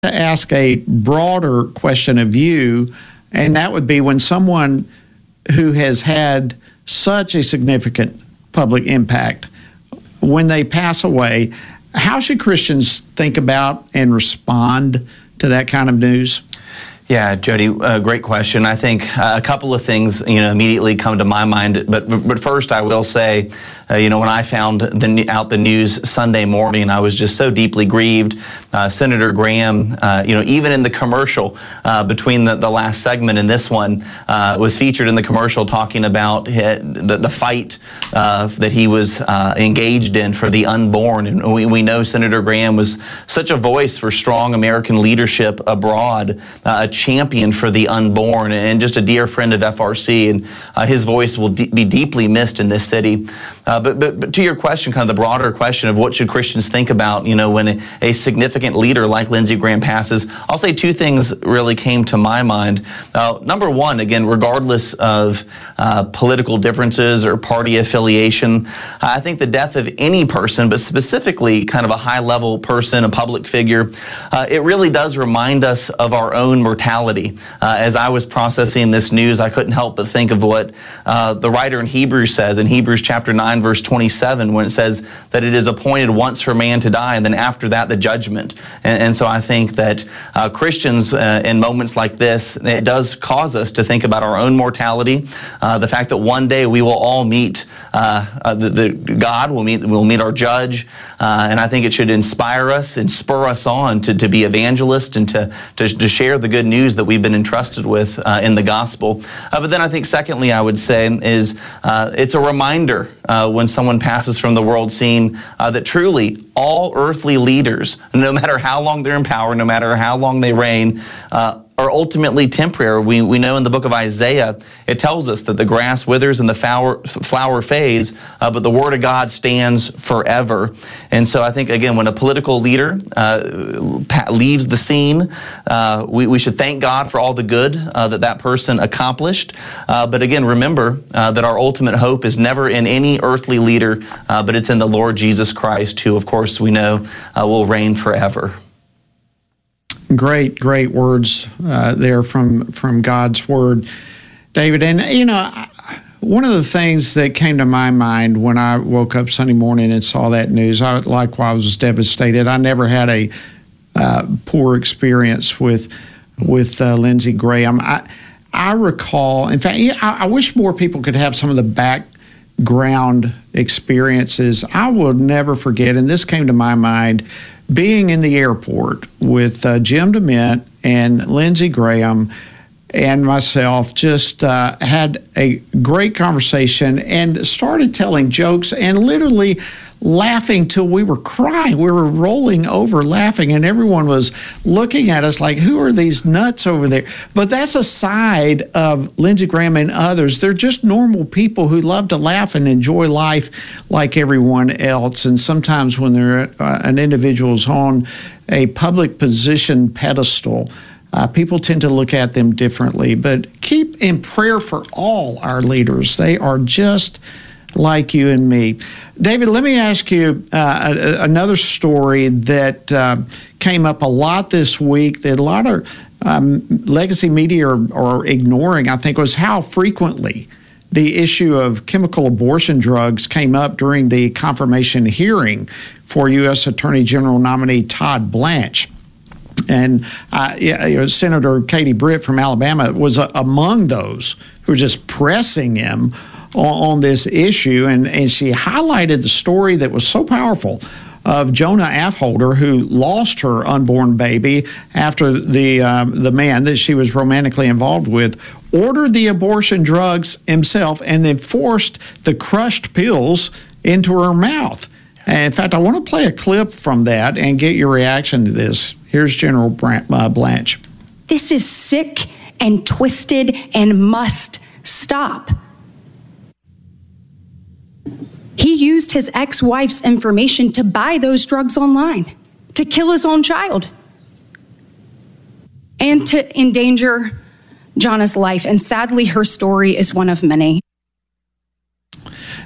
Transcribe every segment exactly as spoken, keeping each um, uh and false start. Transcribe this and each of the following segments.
to ask a broader question of you, and that would be when someone who has had such a significant public impact, when they pass away, how should Christians think about and respond to that kind of news? Yeah, Jody, uh, great question. I think uh, a couple of things, you know, immediately come to my mind. But but first, I will say, uh, you know, when I found the, out the news Sunday morning, I was just so deeply grieved. Uh, Senator Graham, uh, you know, even in the commercial uh, between the, the last segment and this one, uh, was featured in the commercial talking about the, the fight uh, that he was uh, engaged in for the unborn. And we, we know Senator Graham was such a voice for strong American leadership abroad, uh, a champion for the unborn, and just a dear friend of F R C, and uh, his voice will de- be deeply missed in this city. Uh, but, but but to your question, kind of the broader question of what should Christians think about, you know, when a, a significant leader like Lindsey Graham passes, I'll say two things really came to my mind. Uh, number one, again, regardless of uh, political differences or party affiliation, I think the death of any person, but specifically kind of a high-level person, a public figure, uh, it really does remind us of our own mortality. Uh, as I was processing this news, I couldn't help but think of what uh, the writer in Hebrews says in Hebrews chapter nine, verse twenty-seven, when it says that it is appointed once for man to die, and then after that, the judgment. And, and so I think that uh, Christians uh, in moments like this, it does cause us to think about our own mortality, uh, the fact that one day we will all meet uh, uh, the, the God, we'll meet, we'll meet our judge, uh, and I think it should inspire us and spur us on to, to be evangelists and to, to, to share the good news that we've been entrusted with uh, in the gospel. Uh, but then I think secondly, I would say is uh, it's a reminder uh, when someone passes from the world scene uh, that truly all earthly leaders, no matter how long they're in power, no matter how long they reign, uh, are ultimately temporary. We, we know in the book of Isaiah, it tells us that the grass withers and the flower, flower fades, uh, but the word of God stands forever. And so I think, again, when a political leader uh, leaves the scene, uh, we, we should thank God for all the good uh, that that person accomplished. Uh, but again, remember uh, that our ultimate hope is never in any earthly leader, uh, but it's in the Lord Jesus Christ, who, of course, we know uh, will reign forever. Great, great words uh, there from from God's Word, David. And, you know, one of the things that came to my mind when I woke up Sunday morning and saw that news, I likewise was devastated. I never had a uh, poor experience with with uh, Lindsey Graham. I, I recall, in fact, I, I wish more people could have some of the background experiences. I will never forget, and this came to my mind, being in the airport with uh, Jim DeMint and Lindsey Graham and myself, just uh, had a great conversation and started telling jokes and literally laughing till we were crying. We were rolling over laughing, and everyone was looking at us like, who are these nuts over there? But that's a side of Lindsey Graham and others. They're just normal people who love to laugh and enjoy life like everyone else. And sometimes when they're uh, an individual's on a public position pedestal, Uh, people tend to look at them differently. But keep in prayer for all our leaders. They are just like you and me. David, let me ask you uh, a, another story that uh, came up a lot this week that a lot of um, legacy media are, are ignoring, I think, was how frequently the issue of chemical abortion drugs came up during the confirmation hearing for U S Attorney General nominee Todd Blanche. And uh, yeah, you know, Senator Katie Britt from Alabama was uh, among those who were just pressing him on, on this issue. And, and she highlighted the story that was so powerful of Jonah Affolter, who lost her unborn baby after the um, the man that she was romantically involved with ordered the abortion drugs himself and then forced the crushed pills into her mouth. And in fact, I want to play a clip from that and get your reaction to this. Here's General Blanche. This is sick and twisted and must stop. He used his ex-wife's information to buy those drugs online, to kill his own child, and to endanger Jonah's life. And sadly, her story is one of many.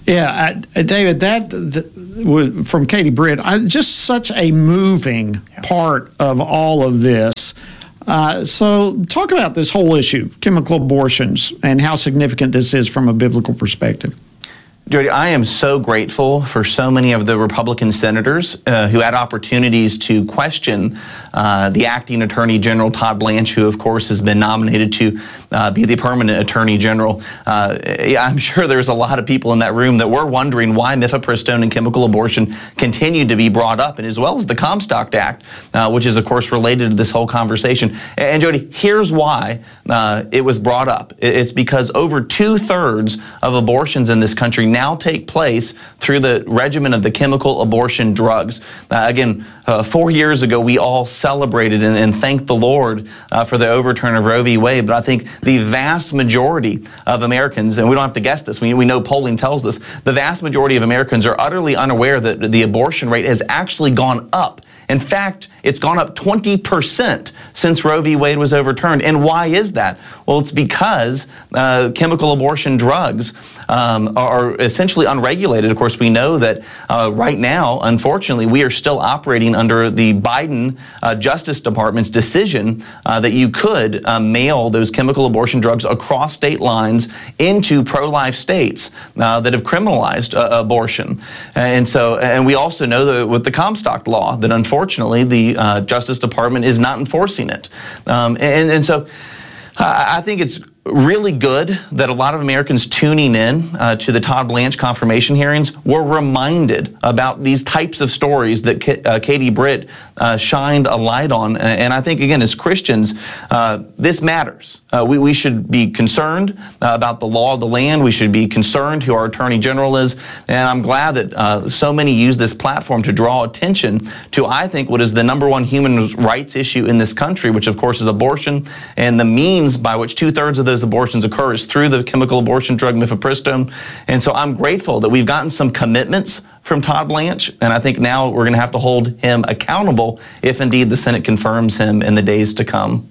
Yeah, I, David, that, that was from Katie Britt. I, just such a moving yeah. part of all of this. Uh, so talk about this whole issue, chemical abortions, and how significant this is from a biblical perspective. Jody, I am so grateful for so many of the Republican senators uh, who had opportunities to question uh, the acting Attorney General, Todd Blanche, who, of course, has been nominated to uh, be the permanent Attorney General. Uh, I'm sure there's a lot of people in that room that were wondering why mifepristone and chemical abortion continued to be brought up, and as well as the Comstock Act, uh, which is, of course, related to this whole conversation. And, Jody, here's why uh, it was brought up. It's because over two-thirds of abortions in this country now take place through the regimen of the chemical abortion drugs. Uh, again, uh, four years ago, we all celebrated and, and thanked the Lord uh, for the overturn of Roe v. Wade, but I think the vast majority of Americans, and we don't have to guess this, we, we know polling tells this, the vast majority of Americans are utterly unaware that the abortion rate has actually gone up. In fact, it's gone up twenty percent since Roe v. Wade was overturned. And why is that? Well, it's because uh, chemical abortion drugs um, are essentially unregulated. Of course, we know that uh, right now, unfortunately, we are still operating under the Biden uh, Justice Department's decision uh, that you could uh, mail those chemical abortion drugs across state lines into pro-life states uh, that have criminalized uh, abortion. And so, and we also know that with the Comstock law, that unfortunately, Unfortunately, the uh, Justice Department is not enforcing it. Um, and, and so I, I think it's really good that a lot of Americans tuning in uh, to the Todd Blanche confirmation hearings were reminded about these types of stories that K- uh, Katie Britt uh, shined a light on. And I think, again, as Christians, uh, this matters. Uh, we, we should be concerned uh, about the law of the land. We should be concerned who our Attorney General is. And I'm glad that uh, so many use this platform to draw attention to, I think, what is the number one human rights issue in this country, which, of course, is abortion, and the means by which two-thirds of those abortions occur is through the chemical abortion drug mifepristone. And so I'm grateful that we've gotten some commitments from Todd Blanche, and I think now we're going to have to hold him accountable if indeed the Senate confirms him in the days to come.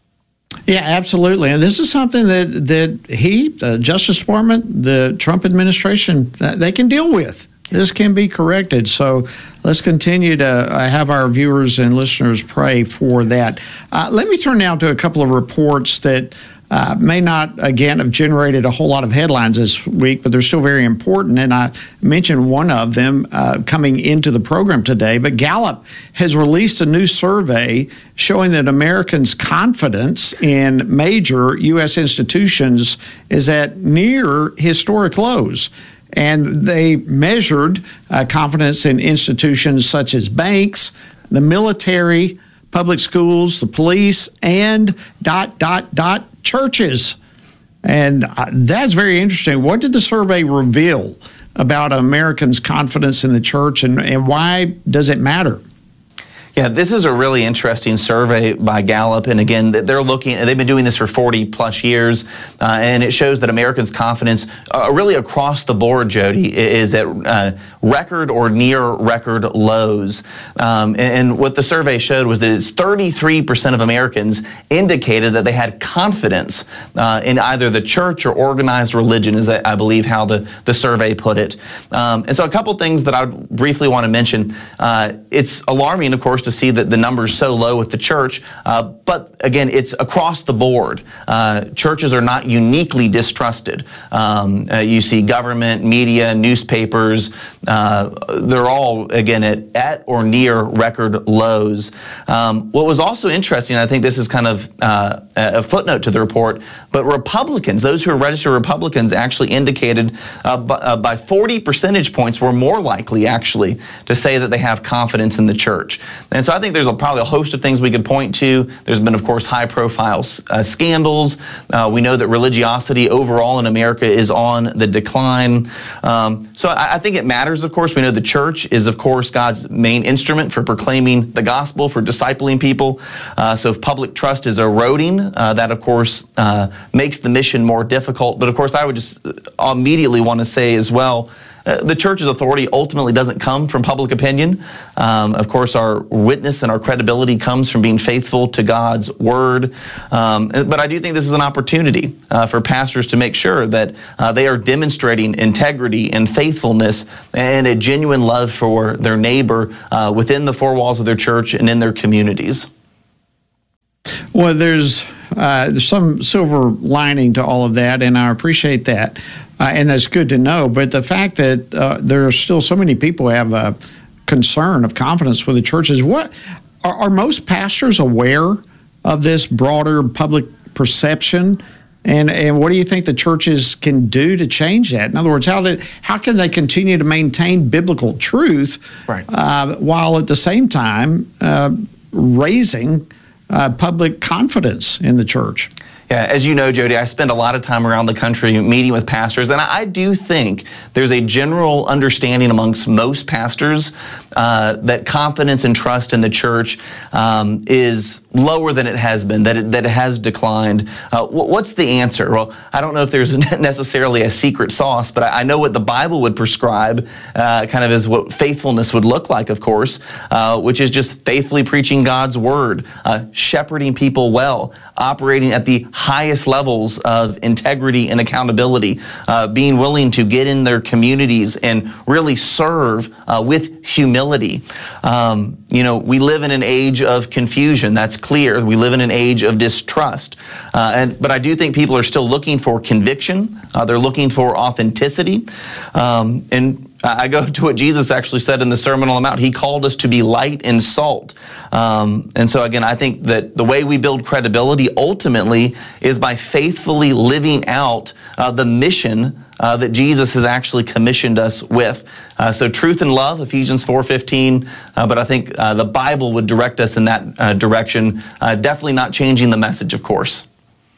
Yeah, absolutely. And this is something that, that he, the Justice Department, the Trump administration, they can deal with. This can be corrected. So let's continue to uh, have our viewers and listeners pray for that. Uh, let me turn now to a couple of reports that uh, may not, again, have generated a whole lot of headlines this week, but they're still very important. And I mentioned one of them uh, coming into the program today. But Gallup has released a new survey showing that Americans' confidence in major U S institutions is at near historic lows. And they measured uh, confidence in institutions such as banks, the military, public schools, the police, and dot, dot, dot, churches. And uh, that's very interesting. What did the survey reveal about Americans' confidence in the church, and, and why does it matter? Yeah, this is a really interesting survey by Gallup, and again, they're looking. They've been doing this for forty plus years, uh, and it shows that Americans' confidence, uh, really across the board, Jody, is at uh, record or near record lows. Um, and, and what the survey showed was that it's thirty-three percent of Americans indicated that they had confidence uh, in either the church or organized religion, is I believe how the the survey put it. Um, and so, a couple things that I briefly want to mention. Uh, it's alarming, of course, to see that the numbers so low with the church, uh, but again, it's across the board. Uh, churches are not uniquely distrusted. Um, uh, you see government, media, newspapers, uh, they're all, again, at, at or near record lows. Um, what was also interesting, I think this is kind of uh, a footnote to the report, but Republicans, those who are registered Republicans, actually indicated uh, by, uh, by forty percentage points were more likely, actually, to say that they have confidence in the church. And so I think there's a, probably a host of things we could point to. There's been, of course, high-profile uh, scandals. Uh, we know that religiosity overall in America is on the decline. Um, so I, I think it matters, of course. We know the church is, of course, God's main instrument for proclaiming the gospel, for discipling people. Uh, so if public trust is eroding, uh, that, of course, uh, makes the mission more difficult. But, of course, I would just immediately want to say as well, uh, the church's authority ultimately doesn't come from public opinion. Um, of course, our witness and our credibility comes from being faithful to God's word. Um, but I do think this is an opportunity uh, for pastors to make sure that uh, they are demonstrating integrity and faithfulness and a genuine love for their neighbor uh, within the four walls of their church and in their communities. Well, there's uh, there's some silver lining to all of that, and I appreciate that, uh, and that's good to know. But the fact that uh, there are still so many people who have a concern of confidence with the churches, what are, are most pastors aware of this broader public perception? And and what do you think the churches can do to change that? In other words, how do, how can they continue to maintain biblical truth, right, uh, while at the same time uh, raising Uh, public confidence in the church? Yeah, as you know, Jody, I spend a lot of time around the country meeting with pastors, and I do think there's a general understanding amongst most pastors uh, that confidence and trust in the church um, is lower than it has been, that it, that it has declined. Uh, what's the answer? Well, I don't know if there's necessarily a secret sauce, but I know what the Bible would prescribe uh, kind of is what faithfulness would look like, of course, uh, which is just faithfully preaching God's word, uh, shepherding people well, operating at the highest levels of integrity and accountability, uh, being willing to get in their communities and really serve uh, with humility. Um, you know, we live in an age of confusion. That's clear. We live in an age of distrust. Uh, and but I do think people are still looking for conviction. Uh, they're looking for authenticity. Um, and I go to what Jesus actually said in the Sermon on the Mount. He called us to be light and salt. Um, and so again, I think that the way we build credibility ultimately is by faithfully living out uh, the mission uh, that Jesus has actually commissioned us with. Uh, so truth and love, Ephesians four fifteen, uh, but I think uh, the Bible would direct us in that uh, direction, uh, definitely not changing the message, of course.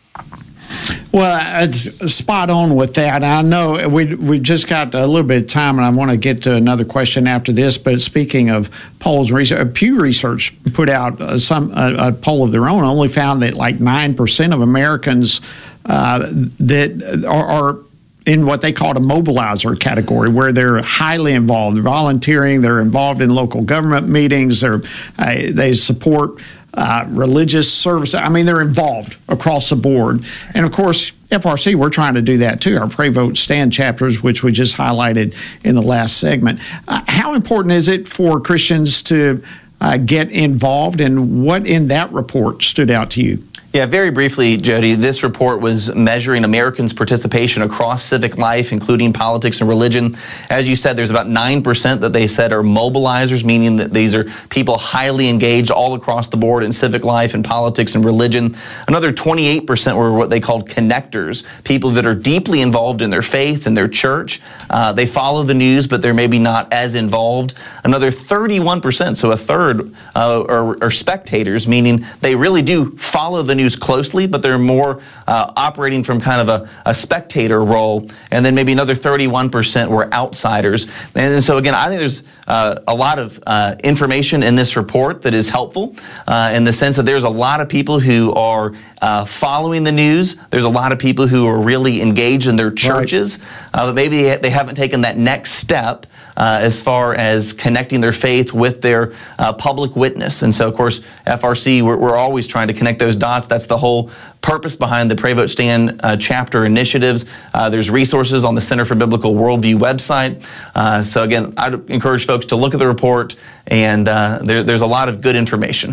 Well, it's spot on with that. I know we we just got a little bit of time, and I want to get to another question after this. But speaking of polls, research, Pew Research put out uh, some a, a poll of their own. Only found that like nine percent of Americans uh, that are, are in what they call a mobilizer category, where they're highly involved, they're volunteering, they're involved in local government meetings, they're uh, they support Uh, religious service. I mean, they're involved across the board. And of course, F R C, we're trying to do that too. Our Pray, Vote, Stand chapters, which we just highlighted in the last segment. Uh, how important is it for Christians to uh, get involved, and what in that report stood out to you? Yeah, very briefly, Jody, this report was measuring Americans' participation across civic life, including politics and religion. As you said, there's about nine percent that they said are mobilizers, meaning that these are people highly engaged all across the board in civic life and politics and religion. Another twenty-eight percent were what they called connectors, people that are deeply involved in their faith and their church. Uh, they follow the news, but they're maybe not as involved. Another thirty-one percent, so a third, uh, are, are spectators, meaning they really do follow the news closely, but they're more uh, operating from kind of a, a spectator role. And then maybe another thirty-one percent were outsiders. And so again, I think there's uh, a lot of uh, information in this report that is helpful uh, in the sense that there's a lot of people who are uh, following the news. There's a lot of people who are really engaged in their churches, right. uh, but maybe they haven't taken that next step Uh, as far as connecting their faith with their uh, public witness. And so, of course, F R C, we're, we're always trying to connect those dots. That's the whole purpose behind the Pray, Vote, Stand uh, chapter initiatives. Uh, there's resources on the Center for Biblical Worldview website. Uh, so, again, I'd encourage folks to look at the report, and uh, there, there's a lot of good information.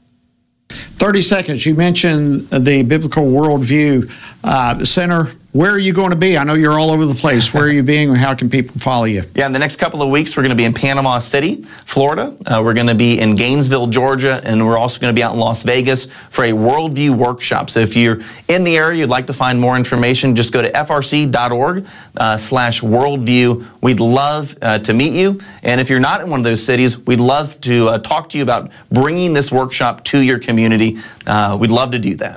thirty seconds. You mentioned the Biblical Worldview uh, Center. Where are you going to be? I know you're all over the place. Where are you being, and how can people follow you? Yeah, in the next couple of weeks, we're going to be in Panama City, Florida. Uh, we're going to be in Gainesville, Georgia, and we're also going to be out in Las Vegas for a Worldview workshop. So if you're in the area, you'd like to find more information, just go to f r c dot org uh, slash worldview. We'd love uh, to meet you. And if you're not in one of those cities, we'd love to uh, talk to you about bringing this workshop to your community. Uh, we'd love to do that.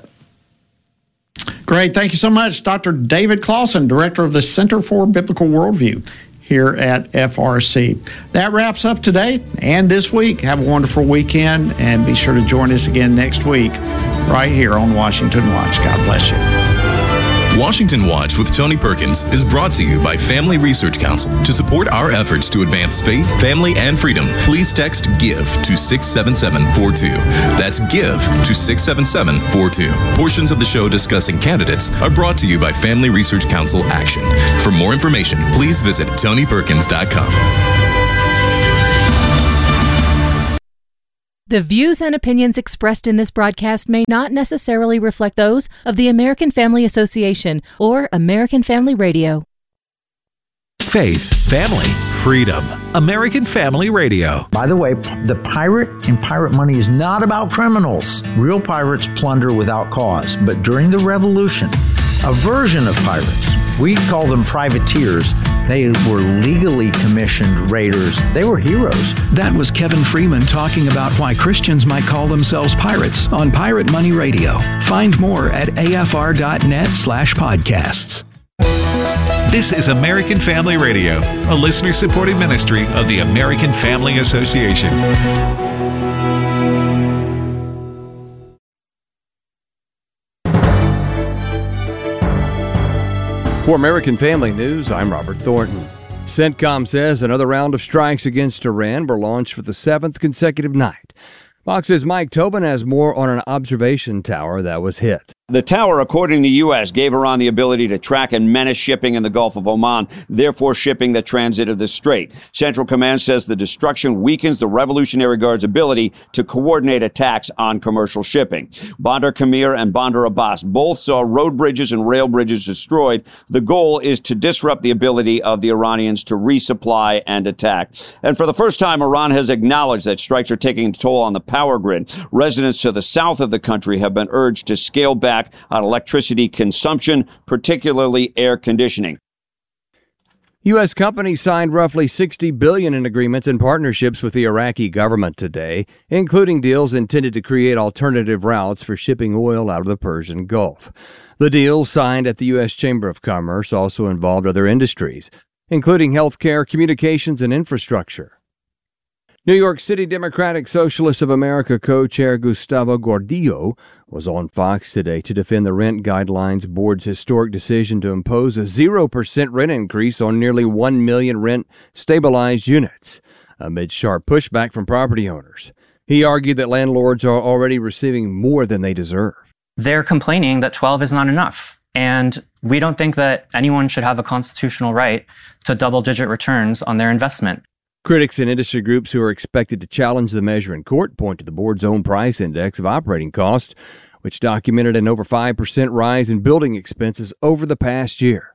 Great. Thank you so much, Doctor David Closson, Director of the Center for Biblical Worldview here at F R C. That wraps up today and this week. Have a wonderful weekend, and be sure to join us again next week right here on Washington Watch. God bless you. Washington Watch with Tony Perkins is brought to you by Family Research Council. To support our efforts to advance faith, family, and freedom, please text GIVE to six seven seven four two. That's GIVE to six seven seven four two. Portions of the show discussing candidates are brought to you by Family Research Council Action. For more information, please visit tony perkins dot com. The views and opinions expressed in this broadcast may not necessarily reflect those of the American Family Association or American Family Radio. Faith, family, freedom. American Family Radio. By the way, the pirate in Pirate Money is not about criminals. Real pirates plunder without cause. But during the Revolution, a version of pirates, we call them privateers, they were legally commissioned raiders. They were heroes. That was Kevin Freeman talking about why Christians might call themselves pirates on Pirate Money Radio. Find more at afr.net slash podcasts. This is American Family Radio, a listener-supported ministry of the American Family Association. For American Family News, I'm Robert Thornton. CENTCOM says another round of strikes against Iran were launched for the seventh consecutive night. Fox's Mike Tobin has more on an observation tower that was hit. The tower, according to the U S, gave Iran the ability to track and menace shipping in the Gulf of Oman, therefore shipping that transited the strait. Central Command says the destruction weakens the Revolutionary Guard's ability to coordinate attacks on commercial shipping. Bandar Kamir and Bandar Abbas both saw road bridges and rail bridges destroyed. The goal is to disrupt the ability of the Iranians to resupply and attack. And for the first time, Iran has acknowledged that strikes are taking a toll on the power grid. Residents to the south of the country have been urged to scale back on electricity consumption, particularly air conditioning. U S companies signed roughly sixty billion dollars in agreements and partnerships with the Iraqi government today, including deals intended to create alternative routes for shipping oil out of the Persian Gulf. The deals signed at the U S Chamber of Commerce also involved other industries, including healthcare, communications, and infrastructure. New York City Democratic Socialists of America co-chair Gustavo Gordillo was on Fox today to defend the Rent Guidelines Board's historic decision to impose a zero percent rent increase on nearly one million rent-stabilized units, amid sharp pushback from property owners. He argued that landlords are already receiving more than they deserve. They're complaining that twelve is not enough, and we don't think that anyone should have a constitutional right to double-digit returns on their investment. Critics and industry groups who are expected to challenge the measure in court point to the board's own price index of operating costs, which documented an over five percent rise in building expenses over the past year.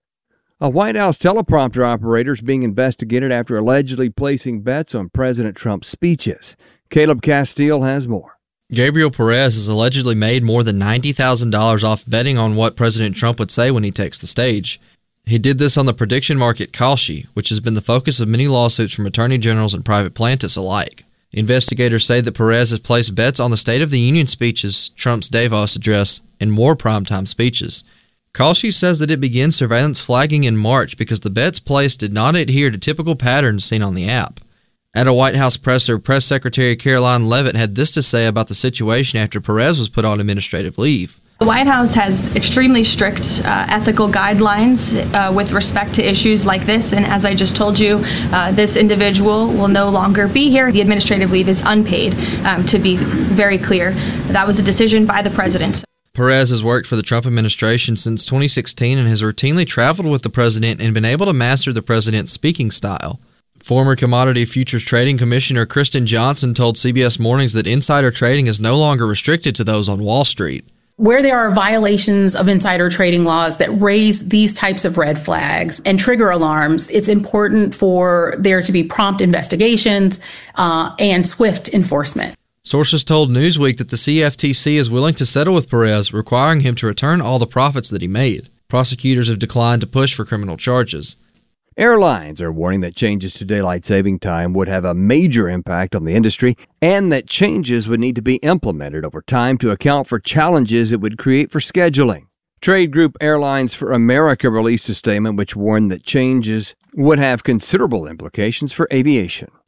A White House teleprompter operator is being investigated after allegedly placing bets on President Trump's speeches. Caleb Castile has more. Gabriel Perez has allegedly made more than ninety thousand dollars off betting on what President Trump would say when he takes the stage. He did this on the prediction market Kalshi, which has been the focus of many lawsuits from attorney generals and private plaintiffs alike. Investigators say that Perez has placed bets on the State of the Union speeches, Trump's Davos address, and more primetime speeches. Kalshi says that it began surveillance flagging in March because the bets placed did not adhere to typical patterns seen on the app. At a White House presser, Press Secretary Caroline Leavitt had this to say about the situation after Perez was put on administrative leave. The White House has extremely strict uh, ethical guidelines uh, with respect to issues like this, and as I just told you, uh, this individual will no longer be here. The administrative leave is unpaid, um, to be very clear. That was a decision by the president. Perez has worked for the Trump administration since twenty sixteen and has routinely traveled with the president and been able to master the president's speaking style. Former Commodity Futures Trading Commissioner Kristen Johnson told C B S Mornings that insider trading is no longer restricted to those on Wall Street. Where there are violations of insider trading laws that raise these types of red flags and trigger alarms, it's important for there to be prompt investigations uh, and swift enforcement. Sources told Newsweek that the C F T C is willing to settle with Perez, requiring him to return all the profits that he made. Prosecutors have declined to push for criminal charges. Airlines are warning that changes to daylight saving time would have a major impact on the industry and that changes would need to be implemented over time to account for challenges it would create for scheduling. Trade group Airlines for America released a statement which warned that changes would have considerable implications for aviation.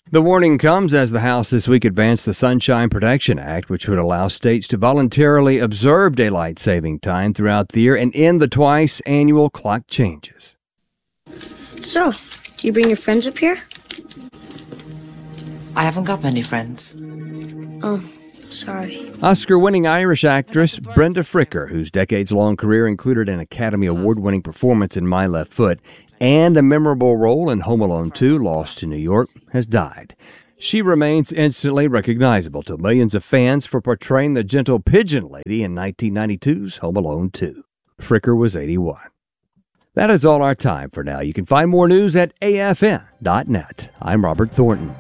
The warning comes as the House this week advanced the Sunshine Protection Act, which would allow states to voluntarily observe daylight saving time throughout the year and end the twice annual clock changes. So, do you bring your friends up here? I haven't got many friends. Oh, sorry. Oscar-winning Irish actress Brenda Fricker, whose decades-long career included an Academy Award-winning performance in My Left Foot and a memorable role in Home Alone two, Lost in New York, has died. She remains instantly recognizable to millions of fans for portraying the gentle pigeon lady in nineteen ninety-two's Home Alone two. Fricker was eighty-one. That is all our time for now. You can find more news at A F N dot net. I'm Robert Thornton.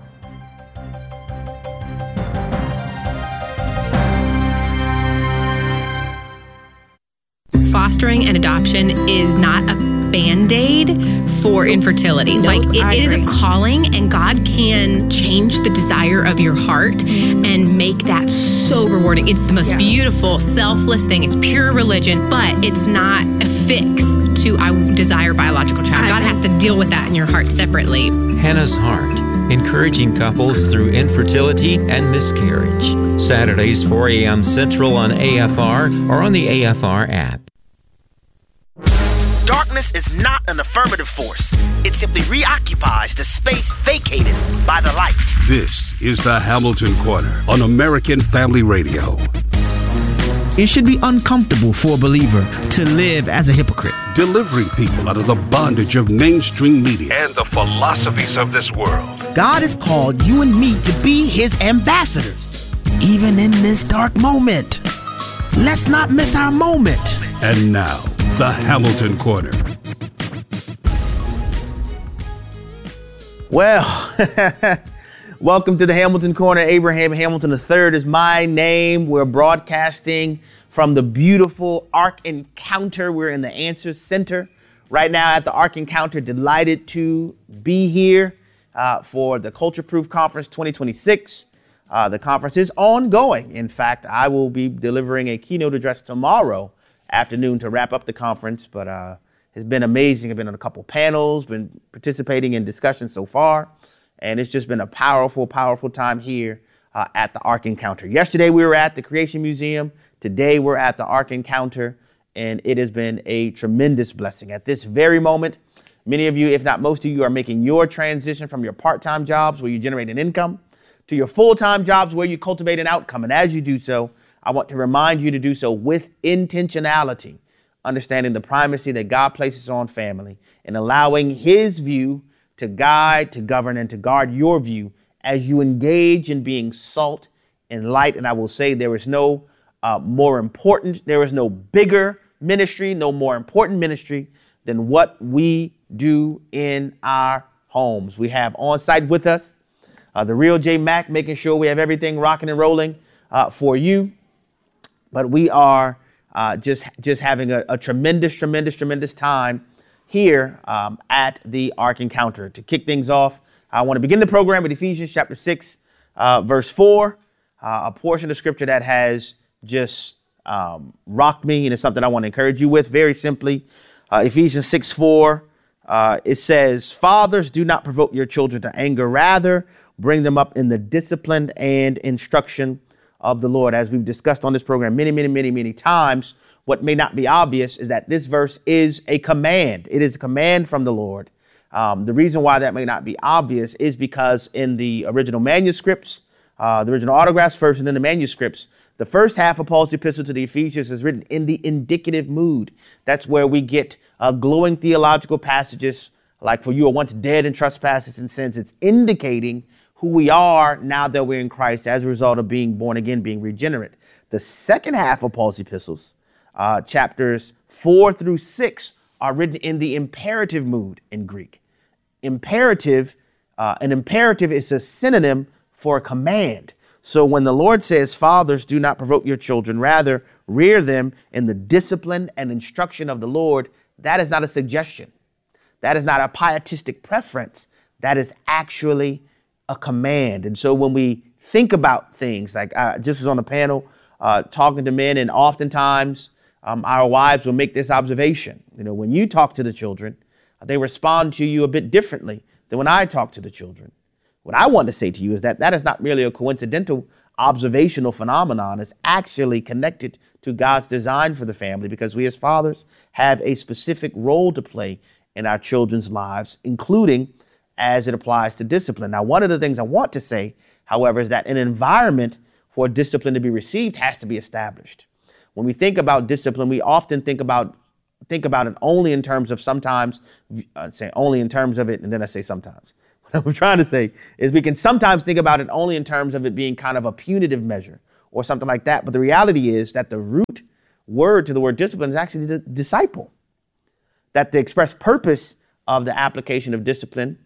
Fostering and adoption is not a Band-Aid for infertility. Nope, like it, it is a agree. calling, and God can change the desire of your heart and make that so rewarding. It's the most Yeah. beautiful, selfless thing. It's pure religion, but it's not a fix to I desire biological child. God has to deal with that in your heart separately. Hannah's Heart, encouraging couples through infertility and miscarriage. Saturdays, four a.m. Central on A F R or on the A F R app. Darkness is not an affirmative force. It simply reoccupies the space vacated by the light. This is the Hamilton Corner on American Family Radio. It should be uncomfortable for a believer to live as a hypocrite. Delivering people out of the bondage of mainstream media and the philosophies of this world. God has called you and me to be his ambassadors, even in this dark moment. Let's not miss our moment. And now, the Hamilton Corner. Well, welcome to the Hamilton Corner. Abraham Hamilton the third is my name. We're broadcasting from the beautiful Ark Encounter. We're in the Answer Center right now at the Ark Encounter. Delighted to be here uh, for the Culture Proof Conference twenty twenty-six. Uh, the conference is ongoing. In fact, I will be delivering a keynote address tomorrow afternoon to wrap up the conference, but uh, it's been amazing. I've been on a couple panels, been participating in discussions so far, and it's just been a powerful, powerful time here uh, at the Ark Encounter. Yesterday, we were at the Creation Museum. Today, we're at the Ark Encounter, and it has been a tremendous blessing. At this very moment, many of you, if not most of you, are making your transition from your part-time jobs where you generate an income to your full-time jobs where you cultivate an outcome. And as you do so, I want to remind you to do so with intentionality, understanding the primacy that God places on family and allowing his view to guide, to govern, and to guard your view as you engage in being salt and light. And I will say there is no uh, more important, there is no bigger ministry, no more important ministry than what we do in our homes. We have on site with us uh, the real J Mac, making sure we have everything rocking and rolling uh, for you. But we are uh, just just having a, a tremendous, tremendous, tremendous time here um, at the Ark Encounter. To kick things off, I want to begin the program with Ephesians chapter six, uh, verse four, uh, a portion of scripture that has just um, rocked me, and it's something I want to encourage you with very simply. Uh, Ephesians six four, uh, it says, "Fathers, do not provoke your children to anger. Rather, bring them up in the discipline and instruction of the Lord." As we've discussed on this program many, many, many, many times, what may not be obvious is that this verse is a command. It is a command from the Lord. Um, the reason why that may not be obvious is because in the original manuscripts, uh, the original autographs first and then the manuscripts, the first half of Paul's epistle to the Ephesians is written in the indicative mood. That's where we get uh, glowing theological passages like, "For you are once dead in trespasses and sins." It's indicating who we are now that we're in Christ as a result of being born again, being regenerate. The second half of Paul's epistles, uh, chapters four through six, are written in the imperative mood in Greek. Imperative, uh, an imperative is a synonym for a command. So when the Lord says, "Fathers, do not provoke your children, rather rear them in the discipline and instruction of the Lord," that is not a suggestion. That is not a pietistic preference. That is actually a command. And so when we think about things, like I just was on a panel uh, talking to men, and oftentimes um, our wives will make this observation. You know, when you talk to the children, they respond to you a bit differently than when I talk to the children. What I want to say to you is that that is not merely a coincidental observational phenomenon. It's actually connected to God's design for the family, because we as fathers have a specific role to play in our children's lives, including as it applies to discipline. Now, one of the things I want to say, however, is that an environment for discipline to be received has to be established. When we think about discipline, we often think about think about it only in terms of sometimes, I say only in terms of it, and then I say sometimes. What I'm trying to say is we can sometimes think about it only in terms of it being kind of a punitive measure or something like that. But the reality is that the root word to the word discipline is actually the disciple. That the express purpose of the application of discipline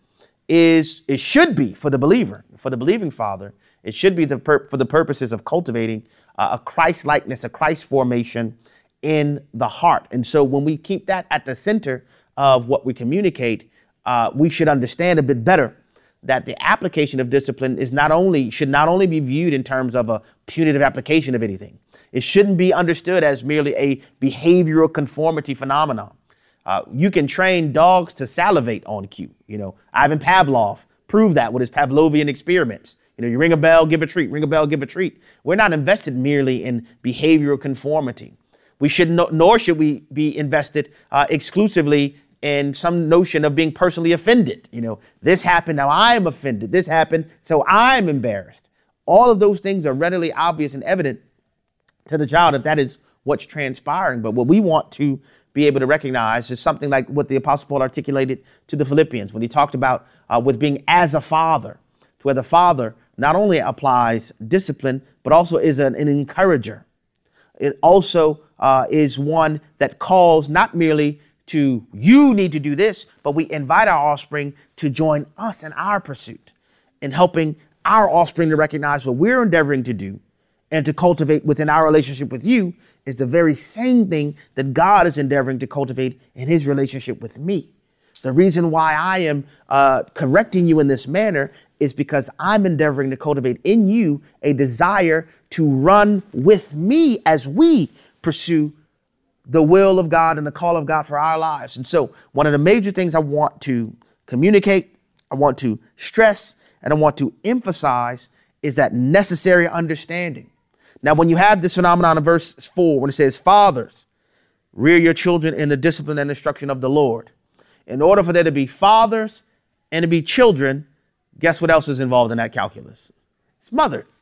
is, it should be for the believer, for the believing father, it should be the pur- for the purposes of cultivating uh, a Christ-likeness, a Christ formation in the heart. And so when we keep that at the center of what we communicate, uh, we should understand a bit better that the application of discipline is not only, should not only be viewed in terms of a punitive application of anything. It shouldn't be understood as merely a behavioral conformity phenomenon. Uh, you can train dogs to salivate on cue. You know, Ivan Pavlov proved that with his Pavlovian experiments. You know, you ring a bell, give a treat, ring a bell, give a treat. We're not invested merely in behavioral conformity. We should no, nor should we be invested uh, exclusively in some notion of being personally offended. You know, this happened, now I'm offended. This happened, so I'm embarrassed. All of those things are readily obvious and evident to the child if that is what's transpiring. But what we want to be able to recognize is something like what the Apostle Paul articulated to the Philippians when he talked about uh, with being as a father, to where the father not only applies discipline, but also is an, an encourager. It also uh, is one that calls not merely to you need to do this, but we invite our offspring to join us in our pursuit in helping our offspring to recognize what we're endeavoring to do and to cultivate within our relationship with you is the very same thing that God is endeavoring to cultivate in his relationship with me. The reason why I am uh, correcting you in this manner is because I'm endeavoring to cultivate in you a desire to run with me as we pursue the will of God and the call of God for our lives. And so one of the major things I want to communicate, I want to stress, and I want to emphasize is that necessary understanding. Now, when you have this phenomenon in verse four, when it says, fathers, rear your children in the discipline and instruction of the Lord. In order for there to be fathers and to be children, guess what else is involved in that calculus? It's mothers.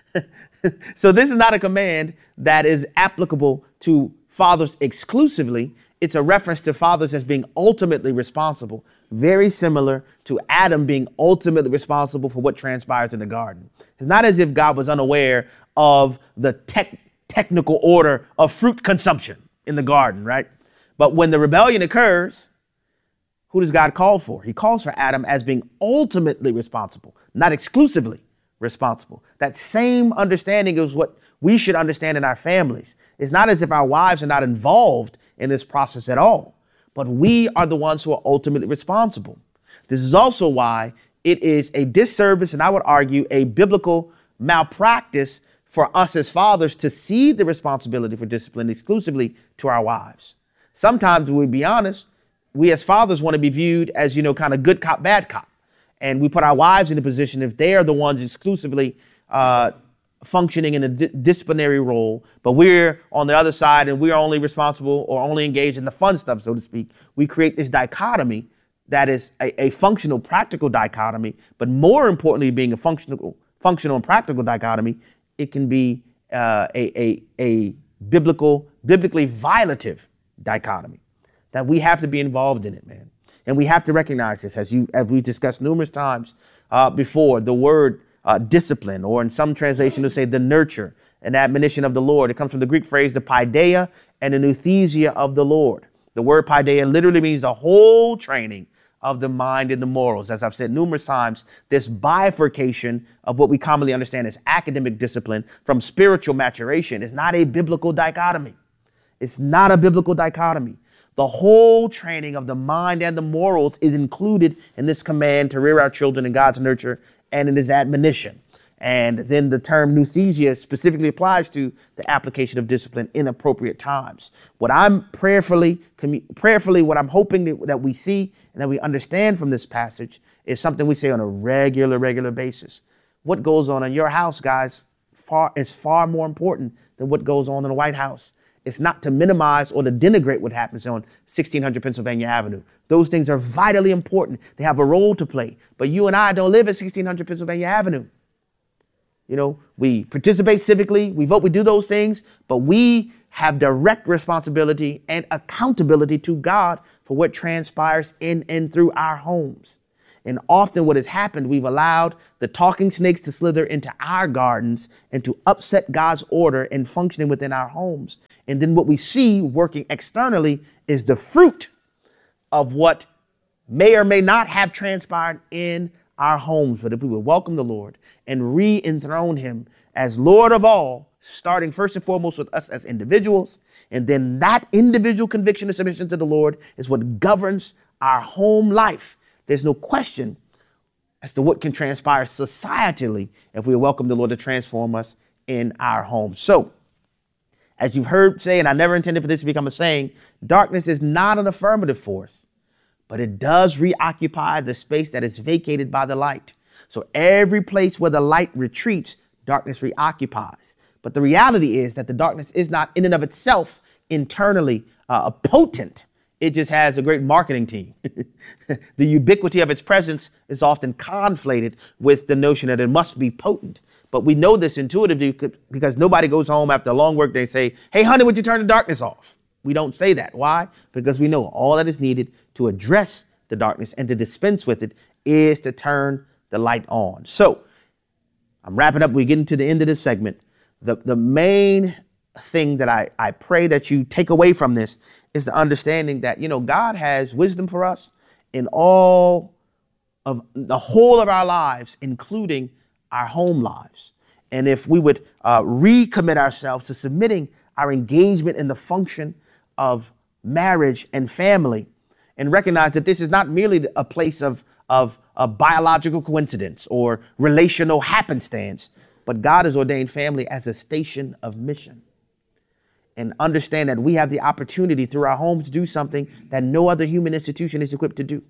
So this is not a command that is applicable to fathers exclusively. It's a reference to fathers as being ultimately responsible, very similar to Adam being ultimately responsible for what transpires in the garden. It's not as if God was unaware of the tech, technical order of fruit consumption in the garden, right? But when the rebellion occurs, who does God call for? He calls for Adam as being ultimately responsible, not exclusively responsible. That same understanding is what we should understand in our families. It's not as if our wives are not involved in this process at all, but we are the ones who are ultimately responsible. This is also why it is a disservice, and I would argue a biblical malpractice for us as fathers to cede the responsibility for discipline exclusively to our wives. Sometimes, we'll be honest, we as fathers want to be viewed as, you know, kind of good cop, bad cop. And we put our wives in a position if they are the ones exclusively uh, functioning in a di- disciplinary role, but we're on the other side and we're only responsible or only engaged in the fun stuff, so to speak. We create this dichotomy that is a, a functional, practical dichotomy, but more importantly, being a functional, functional and practical dichotomy, it can be uh, a, a, a biblical, biblically violative dichotomy that we have to be involved in it, man. And we have to recognize this, as you, as we discussed numerous times uh, before, the word uh, discipline, or in some translation to say the nurture and admonition of the Lord. It comes from the Greek phrase, the paideia and the nouthesia of the Lord. The word paideia literally means the whole training of the mind and the morals. As I've said numerous times, this bifurcation of what we commonly understand as academic discipline from spiritual maturation is not a biblical dichotomy. It's not a biblical dichotomy. The whole training of the mind and the morals is included in this command to rear our children in God's nurture and in his admonition. And then the term nouthesia specifically applies to the application of discipline in appropriate times. What I'm prayerfully, commu- prayerfully, what I'm hoping that, that we see and that we understand from this passage It's something we say on a regular, regular basis. What goes on in your house, guys, far is far more important than what goes on in the White House. It's not to minimize or to denigrate what happens on sixteen hundred Pennsylvania Avenue. Those things are vitally important. They have a role to play. But you and I don't live at sixteen hundred Pennsylvania Avenue. You know, we participate civically, we vote, we do those things, but we have direct responsibility and accountability to God for what transpires in and through our homes. And often what has happened, we've allowed the talking snakes to slither into our gardens and to upset God's order and functioning within our homes. And then what we see working externally is the fruit of what may or may not have transpired in our homes. But if we would welcome the Lord and re-enthrone him as Lord of all, starting first and foremost with us as individuals, and then that individual conviction and submission to the Lord is what governs our home life. There's no question as to what can transpire societally if we welcome the Lord to transform us in our homes. So, as you've heard say, and I never intended for this to become a saying, darkness is not an affirmative force, but it does reoccupy the space that is vacated by the light. So every place where the light retreats, darkness reoccupies. But the reality is that the darkness is not in and of itself internally uh, potent. It just has a great marketing team. The ubiquity of its presence is often conflated with the notion that it must be potent. But we know this intuitively because nobody goes home after a long work day and say, hey, honey, would you turn the darkness off? We don't say that. Why? Because we know all that is needed to address the darkness and to dispense with it is to turn the light on. So I'm wrapping up. We're getting to the end of this segment. The, the main thing that I, I pray that you take away from this is the understanding that, you know, God has wisdom for us in all of the whole of our lives, including our home lives. And if we would uh, recommit ourselves to submitting our engagement in the function of marriage and family and recognize that this is not merely a place of, of a biological coincidence or relational happenstance, but God has ordained family as a station of mission. And understand that we have the opportunity through our homes to do something that no other human institution is equipped to do.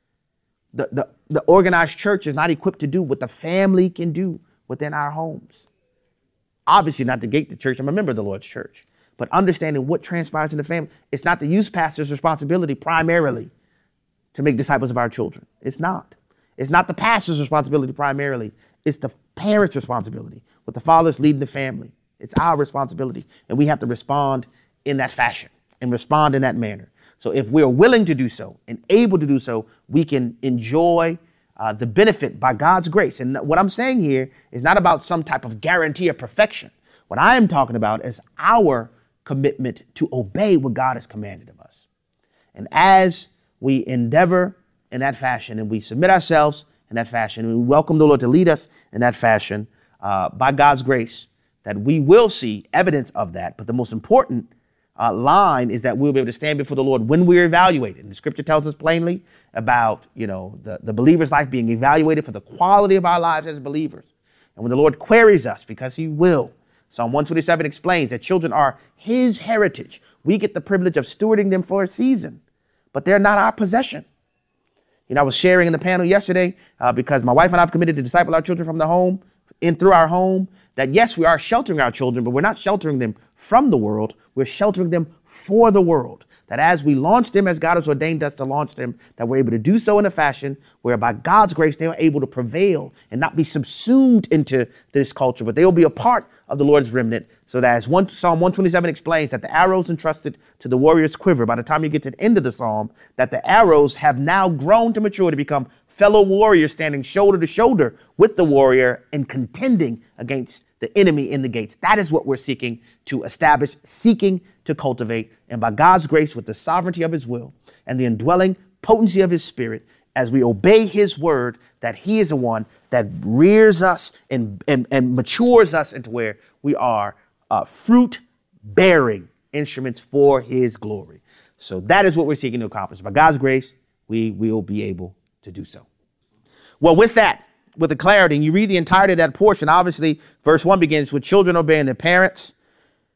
The, the, the organized church is not equipped to do what the family can do within our homes. Obviously not to gate the church. I'm a member of the Lord's church. But understanding what transpires in the family, it's not the youth pastor's responsibility primarily to make disciples of our children. It's not. It's not the pastor's responsibility primarily. It's the parent's responsibility, with the fathers leading the family. It's our responsibility, and we have to respond in that fashion and respond in that manner. So if we're willing to do so and able to do so, we can enjoy uh, the benefit by God's grace. And what I'm saying here is not about some type of guarantee of perfection. What I am talking about is our commitment to obey what God has commanded of us. And as we endeavor in that fashion and we submit ourselves in that fashion, and we welcome the Lord to lead us in that fashion, uh, by God's grace, that we will see evidence of that. But the most important uh, line is that we'll be able to stand before the Lord when we're evaluated. And the scripture tells us plainly about, you know, the, the believer's life being evaluated for the quality of our lives as believers. And when the Lord queries us, because he will, Psalm one twenty-seven explains that children are his heritage. We get the privilege of stewarding them for a season, but they're not our possession. You know, I was sharing in the panel yesterday uh, because my wife and I have committed to disciple our children from the home, in through our home, that yes, we are sheltering our children, but we're not sheltering them from the world. We're sheltering them for the world. That as we launch them, as God has ordained us to launch them, that we're able to do so in a fashion where by God's grace, they are able to prevail and not be subsumed into this culture, but they will be a part of the Lord's remnant. So that as one, Psalm one twenty-seven explains, that the arrows entrusted to the warrior's quiver, by the time you get to the end of the psalm, that the arrows have now grown to mature to become fellow warriors standing shoulder to shoulder with the warrior and contending against the enemy in the gates. That is what we're seeking to establish, seeking to cultivate. And by God's grace, with the sovereignty of his will and the indwelling potency of his spirit, as we obey his word, that he is the one that rears us and, and, and matures us into where we are uh, fruit-bearing instruments for his glory. So that is what we're seeking to accomplish. By God's grace, we will be able to do so. Well, with that, with the clarity, and you read the entirety of that portion, obviously, verse one begins with children obeying their parents.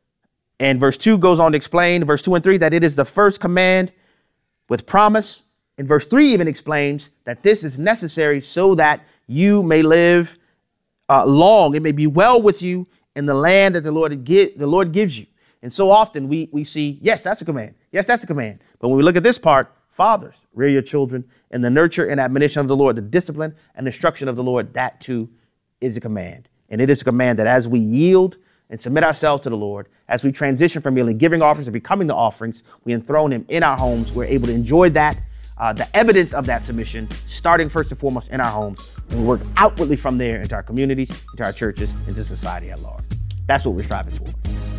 And verse two goes on to explain, verse two and three, that it is the first command with promise And verse three even explains that this is necessary so that you may live uh, long. It may be well with you in the land that the Lord, give, the Lord gives you. And so often we, we see, yes, that's a command. Yes, that's a command. But when we look at this part, fathers, rear your children in the nurture and admonition of the Lord, the discipline and instruction of the Lord, that too is a command. And it is a command that as we yield and submit ourselves to the Lord, as we transition from merely giving offerings to becoming the offerings, we enthrone him in our homes. We're able to enjoy that, uh, the evidence of that submission, starting first and foremost in our homes, and we work outwardly from there into our communities, into our churches, into society at large. That's what we're striving for.